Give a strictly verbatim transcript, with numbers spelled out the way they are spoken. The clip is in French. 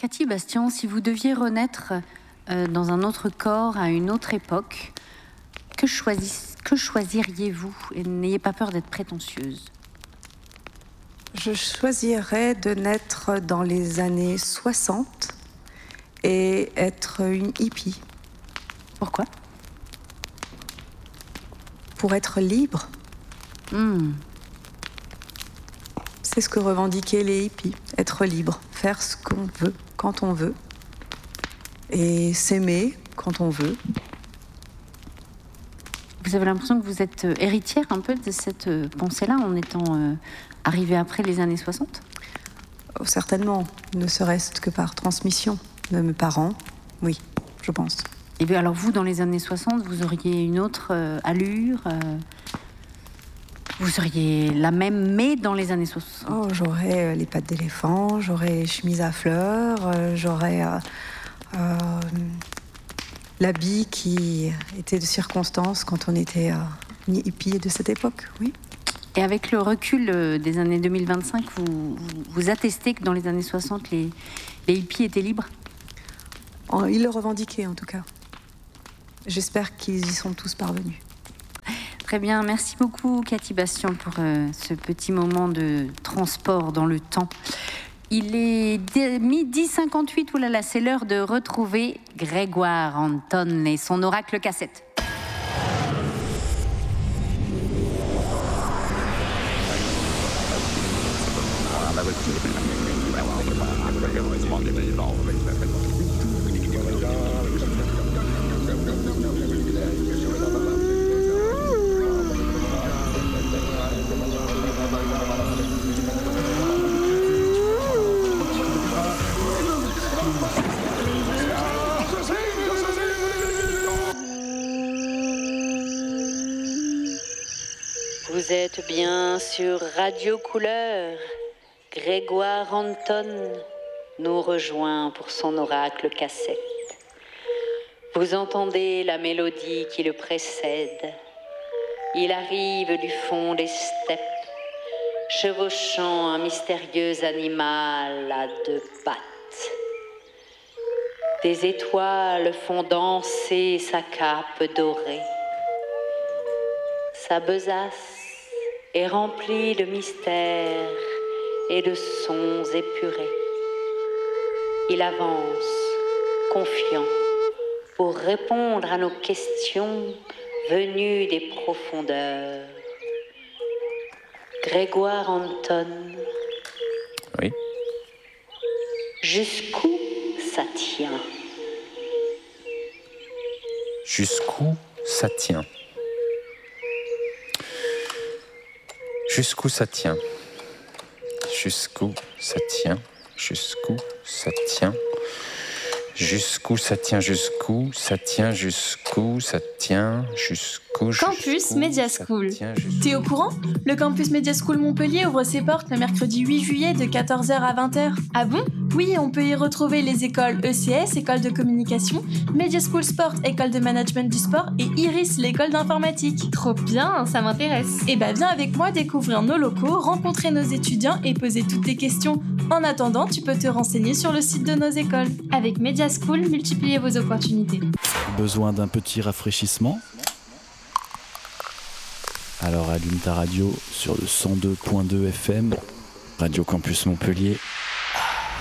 Cathy Bastien, si vous deviez renaître euh, dans un autre corps, à une autre époque, que, choisis, que choisiriez-vous? Et n'ayez pas peur d'être prétentieuse. Je choisirais de naître dans les années soixante et être une hippie. Pourquoi? Pour être libre. Mmh. C'est ce que revendiquaient les hippies, être libre, faire ce qu'on veut, quand on veut, et s'aimer quand on veut. Vous avez l'impression que vous êtes héritière un peu de cette pensée-là en étant euh, arrivée après les années soixante? Oh, certainement, ne serait-ce que par transmission de mes parents, oui, je pense. Et bien alors vous, dans les années soixante, vous auriez une autre euh, allure euh, vous seriez la même, mais dans les années soixante. Oh, j'aurais euh, les pattes d'éléphant, j'aurais les chemises à fleurs, euh, j'aurais euh, euh, l'habit qui était de circonstance quand on était euh, une hippie de cette époque, oui. Et avec le recul euh, des années deux mille vingt-cinq, vous, vous, vous attestez que dans les années soixante, les, les hippies étaient libres? Oh, ils le revendiquaient en tout cas. J'espère qu'ils y sont tous parvenus. Très bien, merci beaucoup Cathy Bastien pour euh, ce petit moment de transport dans le temps. Il est midi cinquante-huit, oulala, c'est l'heure de retrouver Grégoire Anton et son oracle cassette. Vous êtes bien sur Radio Couleur. Grégoire Anton nous rejoint pour son oracle cassette. Vous entendez la mélodie qui le précède. Il arrive du fond des steppes, chevauchant un mystérieux animal à deux pattes. Des étoiles font danser sa cape dorée. Sa besace est remplie de mystères et de sons épurés. Il avance, confiant, pour répondre à nos questions venues des profondeurs. Grégoire Anton. Oui. Jusqu'où ça tient? Jusqu'où ça tient? Jusqu'où ça tient? Jusqu'où ça tient? Jusqu'où ça tient? Jusqu'où ça tient? Jusqu'où ça tient? Jusqu'où ça tient? Jusqu'où? Campus Media School. T'es au courant? Le Campus Media School Montpellier ouvre ses portes le mercredi huit juillet de quatorze heures à vingt heures. Ah bon? Oui, on peut y retrouver les écoles E C S, école de communication, Media School Sport, école de management du sport, et Iris, l'école d'informatique. Trop bien, ça m'intéresse. Et bah viens avec moi découvrir nos locaux, rencontrer nos étudiants et poser toutes tes questions. En attendant, tu peux te renseigner sur le site de nos écoles. Avec Media School, multipliez vos opportunités. Besoin d'un petit rafraîchissement? Alors allume ta radio sur le cent deux point deux F M, Radio Campus Montpellier.